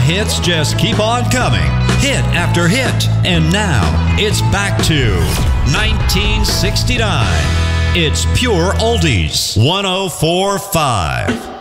hits just keep on coming, hit after hit. And now, it's back to 1969. It's Pure Oldies 104.5.